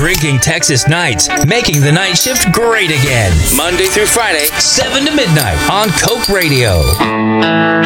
drinking Texas nights, making the night shift great again. Monday through Friday, 7 to midnight on Coke Radio.